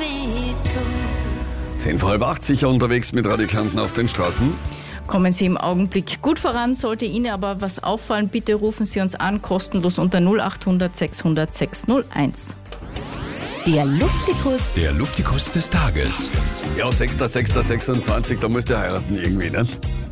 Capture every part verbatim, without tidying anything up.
Zehn vor halb acht, sicher unterwegs mit Radio Kärnten auf den Straßen. Kommen Sie im Augenblick gut voran, sollte Ihnen aber was auffallen, bitte rufen Sie uns an, kostenlos unter null acht hundert sechshundert sechshunderteins. Der Luftikus. Der Luftikus des Tages. Ja, sechster sechster sechsundzwanzig, da müsst ihr heiraten irgendwie, ne?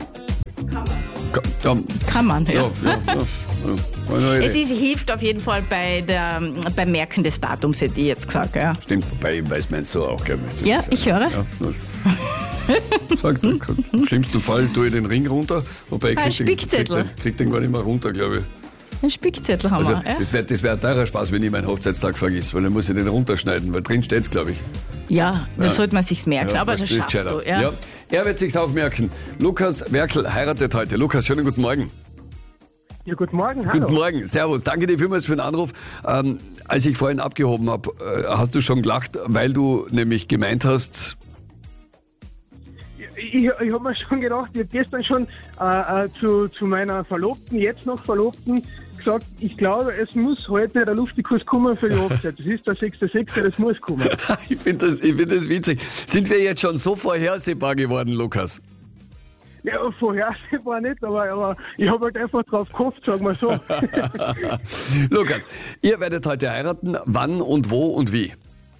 Kann man. Ja, Kann man, ja. ja, ja, ja, ja. Es ist, hilft auf jeden Fall bei der, beim Merken des Datums, hätte ich jetzt gesagt. Ja. Stimmt, wobei weiß man so auch gerne. Ja, ich höre. Ja, Sagt, im schlimmsten Fall tue ich den Ring runter, wobei ich Ein krieg den, Spickzettel. krieg, den, krieg den gar nicht mehr runter, glaube ich. Ein Spickzettel haben Also, wir. Ja. das wäre das wär ein teurer Spaß, wenn ich meinen Hochzeitstag vergiss, weil dann muss ich den runterschneiden, weil drin steht es, glaube ich. Ja, das Ja. sollte man sich's merken, Ja, aber das ist schaffst gescheiter. du. Ja. Ja, er wird sich's auch merken. Lukas Werkel heiratet heute. Lukas, schönen guten Morgen. Ja, guten Morgen, hallo. Guten Morgen, servus. Danke dir vielmals für den Anruf. Ähm, als ich vorhin abgehoben habe, äh, hast du schon gelacht, weil du nämlich gemeint hast, Ich, ich habe mir schon gedacht, ich habe gestern schon äh, äh, zu, zu meiner Verlobten, jetzt noch Verlobten, gesagt, ich glaube, es muss heute der Luftikus kommen für die Hochzeit. Das ist der sechster sechster, das muss kommen. ich finde das, ich find das witzig. Sind wir jetzt schon so vorhersehbar geworden, Lukas? Ja, vorhersehbar nicht, aber, aber ich habe halt einfach drauf gehofft, sagen wir so. Lukas, ihr werdet heute heiraten. Wann und wo und wie?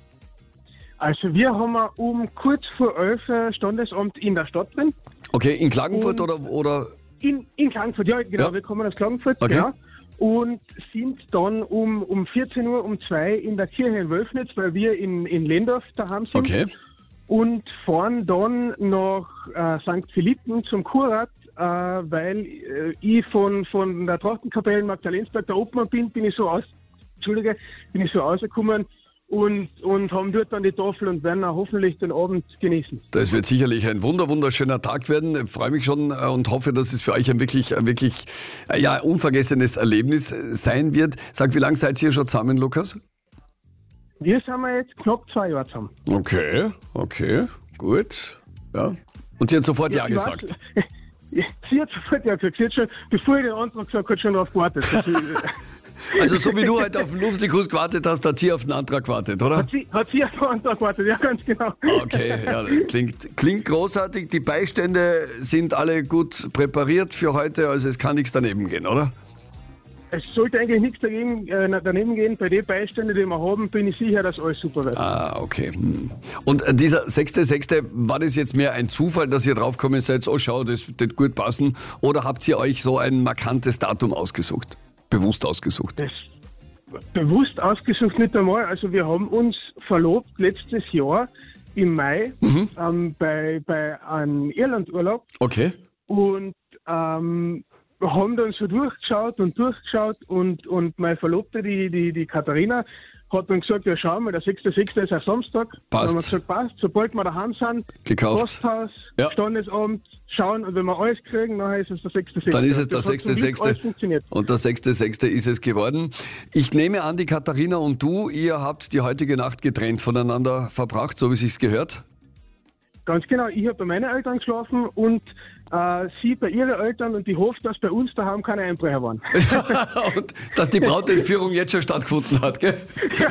Also wir haben um kurz vor elf Standesamt in der Stadt drin. Okay, in Klagenfurt Und- oder, oder? In, in Klagenfurt, ja genau, Ja. wir kommen aus Klagenfurt, Okay. genau. Und sind dann um, um vierzehn Uhr, um zwei in der Kirche in Wölfnitz, weil wir in, in Lendorf daheim sind. Okay. Und fahren dann nach äh, Sankt Philippen zum Kurrat, äh, weil äh, ich von, von der Trachtenkapelle in Magdalensberg der Obmann bin, bin ich so aus, Entschuldige, bin ich so rausgekommen und, und haben dort dann die Tafel und werden auch hoffentlich den Abend genießen. Das wird sicherlich ein wunder, wunderschöner Tag werden. Ich freue mich schon äh, und hoffe, dass es für euch ein wirklich, ein wirklich äh, ja, unvergessenes Erlebnis äh, sein wird. Sag, wie lange seid ihr schon zusammen, Lukas? Wir sind wir jetzt knapp zwei Jahre zusammen. Okay, okay, gut. Ja. Und sie hat sofort Ja, ich gesagt. weiß- Ja, sie hat sofort Ja gesagt. Sie hat schon, bevor ich den Antrag gesagt habe, schon darauf gewartet. Das ist- Also so wie du heute auf den Luftikus gewartet hast, hat sie auf den Antrag gewartet, oder? Hat sie, hat sie auf den Antrag gewartet, ja, ganz genau. Okay, ja, klingt, klingt großartig. Die Beistände sind alle gut präpariert für heute, also es kann nichts daneben gehen, oder? Es sollte eigentlich nichts dagegen, äh, daneben gehen. Bei den Beiständen, die wir haben, bin ich sicher, dass alles super wird. Ah, okay. Hm. Und äh, dieser sechste sechste, war das jetzt mehr ein Zufall, dass ihr draufgekommen seid, oh schau, das wird gut passen? Oder habt ihr euch so ein markantes Datum ausgesucht? Bewusst ausgesucht? Das bewusst ausgesucht nicht einmal. Also wir haben uns verlobt letztes Jahr im Mai Mhm. ähm, bei, bei einem Irlandurlaub Okay. und ähm, haben dann so durchgeschaut und durchgeschaut und, und meine Verlobte, die, die, die Katharina, hat dann gesagt, ja schauen wir, der sechster sechster ist ein Samstag. Passt. Dann haben wir gesagt, passt, sobald wir daheim sind, Gekauft. Posthaus, Ja. Standesamt, schauen und wenn wir alles kriegen, dann ist es der sechster sechster. Dann ist es der Das hat sechste zum Glück sechste. alles funktioniert. Und der sechste sechste ist es geworden. Ich nehme an, die Katharina und du, ihr habt die heutige Nacht getrennt voneinander verbracht, so wie es sich gehört. Ganz genau, ich habe bei meinen Eltern geschlafen und äh, sie bei ihren Eltern und ich hoffe, dass bei uns daheim keine Einbrecher waren. Und dass die Brautentführung jetzt schon stattgefunden hat, gell?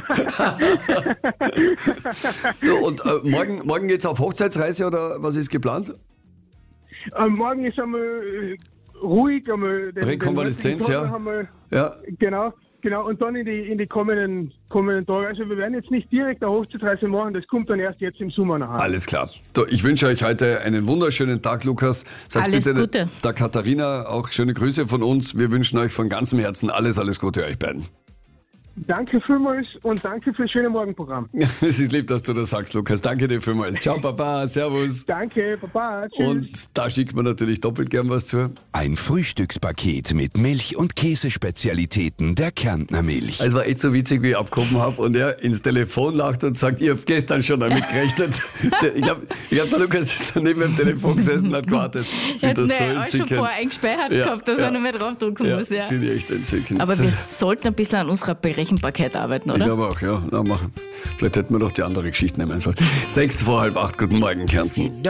du, und äh, morgen, morgen geht's auf Hochzeitsreise oder was ist geplant? Ähm, morgen ist einmal äh, ruhig, einmal den, Rekonvaleszenz, den heutigen ja. Tag einmal, Ja. genau, genau, und dann in die, in die kommenden, kommenden Tage. Also wir werden jetzt nicht direkt eine Hochzeitsreise machen, das kommt dann erst jetzt im Sommer nachher. Alles klar. Du, ich wünsche euch heute einen wunderschönen Tag, Lukas. Sagt Alles bitte Gute. der Katharina auch schöne Grüße von uns. Wir wünschen euch von ganzem Herzen alles, alles Gute euch beiden. Danke vielmals und danke fürs schöne Morgenprogramm. Es ist lieb, dass du das sagst, Lukas. Danke dir vielmals. Ciao, Papa. Servus. Danke, Baba, tschüss. Und da schickt man natürlich doppelt gern was zu. Ein Frühstückspaket mit Milch- und Käsespezialitäten der Kärntner Milch. Es war echt so witzig, wie ich abgehoben habe und er ins Telefon lacht und sagt, ihr habt gestern schon damit gerechnet. Der- ich glaube, ich glaub, der Lukas ist neben dem Telefon gesessen und hat gewartet. Ich Er hat find das so ne, auch schon entzückend. vorher eingespeichert Ja, gehabt, dass ja. er noch mehr draufdrücken Ja, muss. Ja. finde ich echt entzückend. Aber wir sollten ein bisschen an unserer Berechenbarkeit arbeiten, Ich oder? glaube auch, ja. Na, machen. Vielleicht hätten wir doch die andere Geschichte nehmen sollen. Sechs vor halb acht, guten Morgen, Kärnten.